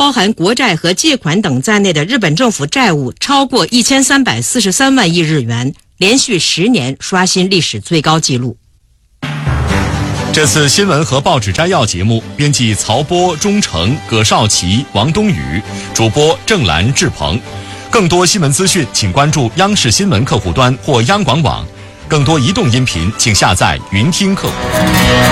包含国债和借款等在内的日本政府债务超过1343万亿日元，连续10年刷新历史最高纪录。 这次新闻和报纸摘要节目，编辑曹波、钟诚、葛少奇、王东宇，主播郑兰、志鹏。更多新闻资讯，请关注央视新闻客户端或央广网。更多移动音频，请下载云听客户端。